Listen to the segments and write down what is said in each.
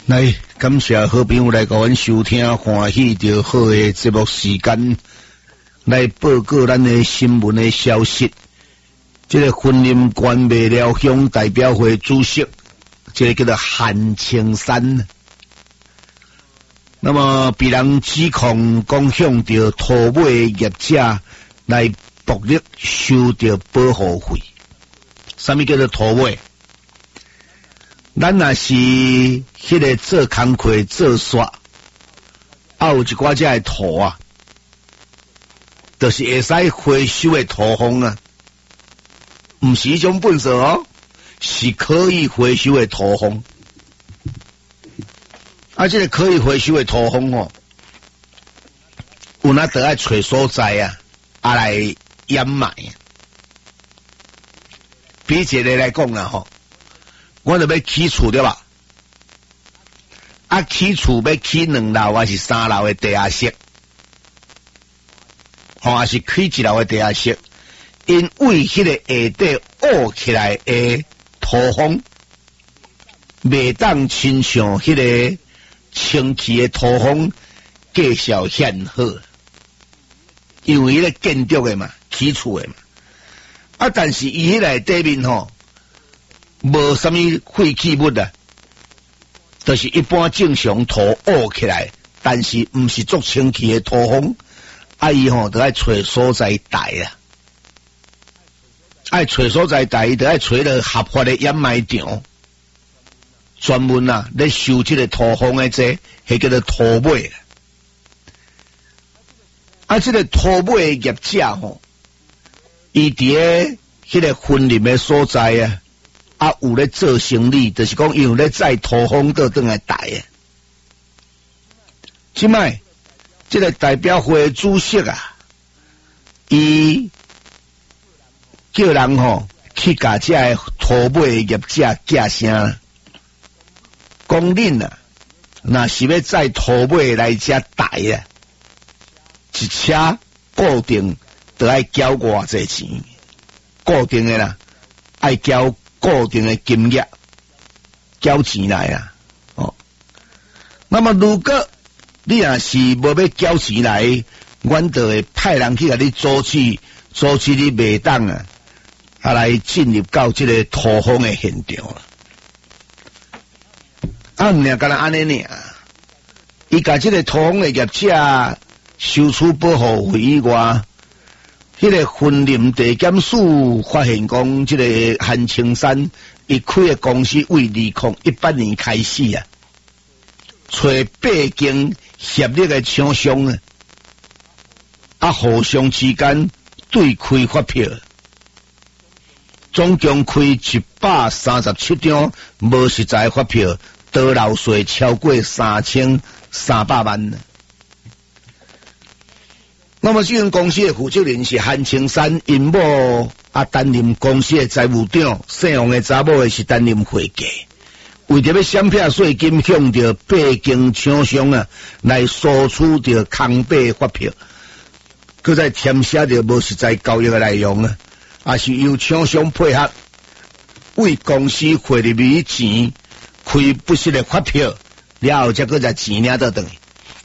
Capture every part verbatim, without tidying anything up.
来，感谢好朋友来甲阮收听欢喜着好诶节目时间，来报告咱诶新闻诶消息。这个婚林关麦寮乡代表会主席，这个叫做韩青山。那么被人指控讲向着土买业者来博利收着保护费。什么叫做土买？咱若是迄个做工课做刷，啊有一寡只的土啊，就是会使回收的土壤啊，毋是一种垃圾哦，是可以回收的土壤。啊，这个可以回收的土壤哦，有那得爱找所在啊，啊来掩埋。比一个来讲啦吼。我就要起厝对吧？啊，起厝要起两楼还是三楼的地下室？吼、哦，还是起一楼的地下室？因为迄个下底凹起来的土壤，未当亲像迄个清气的土壤介绍显好，因为迄个建筑的嘛，起厝的嘛。啊，但是伊迄个底面吼。无什么废弃物啊，就是一般正常土凹起来，但是毋是足清气的土壤，啊伊吼得爱找所在台啊，爱找所在台，得爱找了合法的掩埋场，专门啊咧收这个土壤的这，迄叫做土买。啊，这个土买的业者吼，伊伫个迄个婚林的所在啊。啊，有咧做生意，就是讲有咧载土壤倒转来台啊。即摆这个代表会主席啊，伊叫人吼去甲这个土买业者叫声，讲恁啊，若是要载土买来遮台啊，一车固定得爱交偌济钱，固定的啦，爱交。固定的金额交钱来啊！哦，那么如果你若是无要交钱来，阮就会派人去甲你阻止，阻止你袂当啊，啊来进入到这个土壤的现场啦。啊，毋尔干那安尼尔，伊甲这个土壤的业者收取保护费以外。迄个婚林地检署发现讲，这个韩青山伊开的公司为二零一八年开始啊，找八间协力的厂商啊，啊，互相之间对开发票，总共开一百三十七张无实在发票，倒漏税超过三千三百万。那么，这间公司的负责人是韩青山，因某啊担任公司的财务长，姓王的查某的是担任会计。为着要闪避税金，向着八间厂商啊来索取着空白发票，佮再填写着无实在交易的内容啊，也是由厂商配合为公司汇入去钱，开不实的发票，了后才佮在钱领倒转去。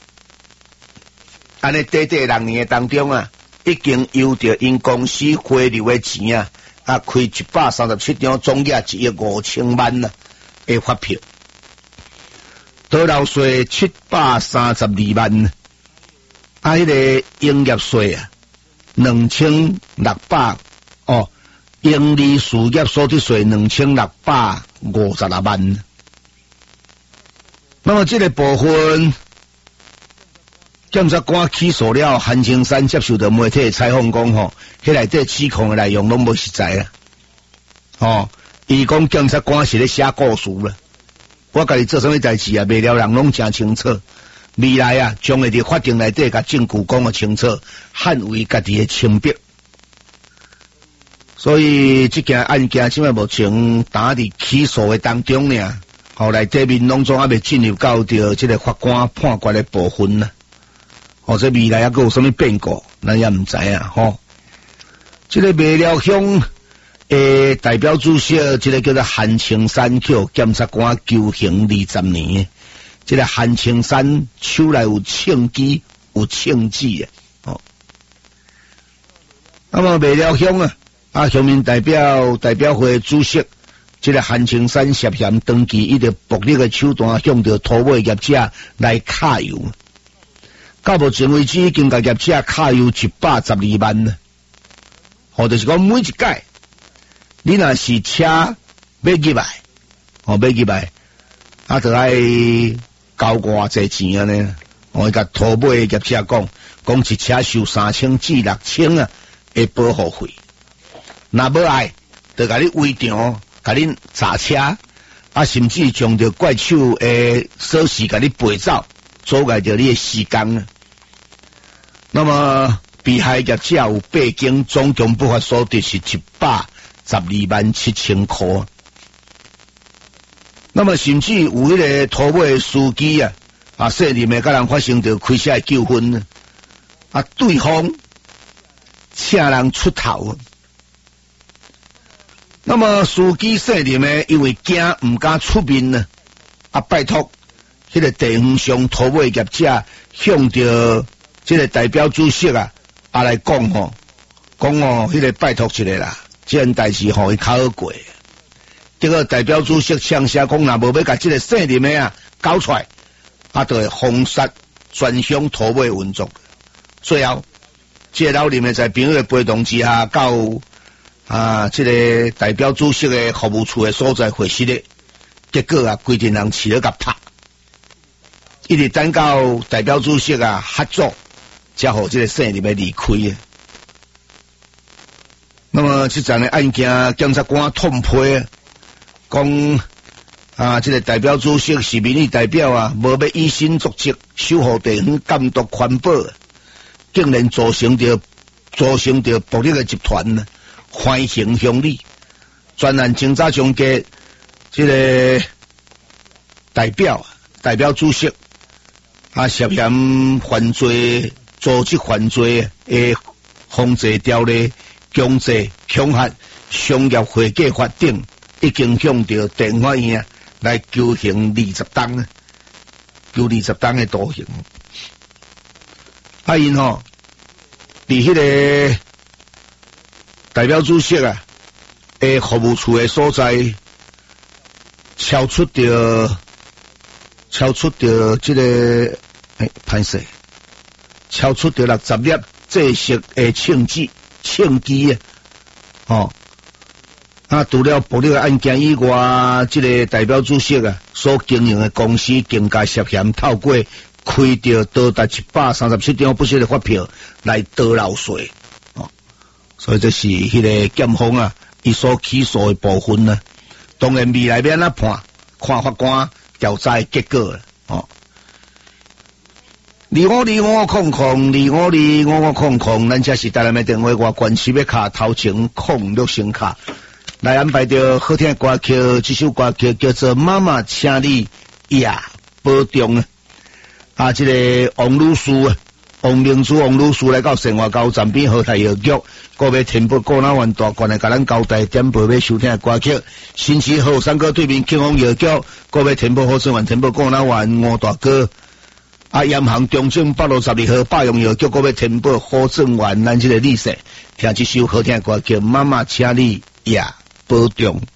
安尼短短六年的当中啊，已经由着因公司汇入的钱啊，啊开一百三十七张总额一亿五千万啊的发票，倒漏税七百三十二万，啊，迄个营业税啊两千六百哦，营利事业所得税两千六百五十六万。那么这个部分。检察官起诉了韩青山，接受到媒体采访讲吼，迄内底指控的内容拢无实在啦。哦，伊讲检察官是咧写故事啦。我家己做什么代志啊？未了人拢真清楚。未来啊，将会伫法庭内底甲证据讲个清楚，捍卫家己的清白。所以这件案件现在目前打伫起诉的当中呢，后来底面拢总还未进入到着这个法官判决的部分呢。或者未来还佫有什么变故，咱也毋知啊。吼，这个麦寮乡诶代表主席，这个叫做韩青山，叫检察官求刑二十年， 这个韩青山手内有庆机有庆记哦。那么未了乡啊，啊乡民代表代表会主席，这个韩青山涉嫌登记一个暴力的手段，向着土尾业者来卡油。到目前为止，已经甲业者卡油一百十二万了。或就是讲每一届，你若是车要入来，哦要入来，啊就爱交偌济钱啊呢？我甲土尾业者讲，讲一车收三千至六千啊的保护费。若无爱，就甲你围场，甲你砸车，啊甚至将着怪手诶锁匙甲你背走，阻碍着你的时间啊。那么被害业者有八件，总共不法所得是一百十二万七千块。那么甚至有迄个土尾司机啊，啊，涉任的甲人发生着开车纠纷啊，对方请人出头。那么司机涉任的因为惊唔敢出面呢，啊，拜托迄个地方上土尾业者向着这个代表主席啊。啊来讲吼，讲哦，迄、那个拜托一个啦，这件代志吼伊较好过。结果代表主席呛声讲，若无要甲这个姓林的啊搞出来，啊，就会封杀专项土尾运作。最后，这个老林的在朋友的陪同之下，到啊这个代表主席的服务处的所在会室咧，结果啊，规定人饲咧甲拍，一直等到代表主席啊合作。才互这个姓林的离开啊。那么这桩的案件，检察官痛批讲啊，这个代表主席是民意代表啊，无要以身作则，守护地方监督环保，竟然造成着造成着暴力的集团呢，反行乡里。专案警察中嘅这个代表代表主席啊，涉嫌犯罪。组织犯罪的防治条例、强制恐吓、商业会计法等，已经向着地方法院来求刑二十档，求二十档的徒刑。啊，因吼，伫迄个代表主席啊，诶服务处的所在，超出着超出着这个诶歹势。超出着六十粒制式的庆记庆机啊，哦，啊，除了暴力的案件以外，这个代表主席啊所经营的公司更加涉嫌透过开着多达一百三十七张不实的发票来倒漏税，哦，所以这是迄个检方啊，伊所起诉的部分呢，当然未来要安怎判，看法官调查的结果哦。二五二五空空，二五二五五空空，咱这是台南的电话，我关系要卡头前空六声卡，来安排着好听的歌曲，这首歌曲叫做《妈妈，请你也保重》啊！啊，这个王女士啊，王明珠王女士来到生活高站边河台药局，个别填补高脑湾大罐的，甲咱交代点播要收听的歌曲。新市后三个对面庆丰药局，个别填补好生源，填补高脑湾吴大哥。啊！盐行中正北路十二号百用药局，个要填补好正源咱这个历史，听这首好听的歌叫《妈妈，请你也保重》。